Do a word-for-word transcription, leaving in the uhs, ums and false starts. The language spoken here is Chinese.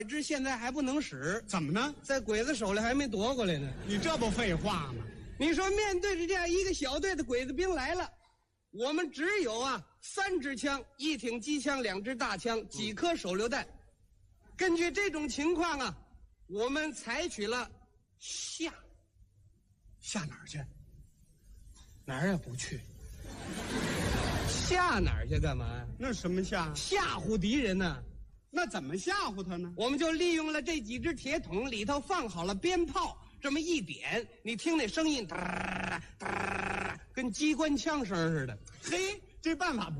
支现在还不能使， 怎么呢？ 在鬼子手里还没夺过来呢。 你这不废话吗？ 你说面对着这样一个小队的鬼子兵来了，我们只有啊三支枪，一挺机枪，两支大枪，几颗手榴弹。根据这种情况啊，我们采取了下下哪儿去？ 哪儿也不去。下哪儿去干嘛呀？ 那什么下？ 吓唬敌人呢、啊。 那怎么吓唬他呢？ 我们就利用了这几只铁桶，里头放好了鞭炮，这么一点，你听那声音，哒哒，跟机关枪声似的。 嘿，这办法不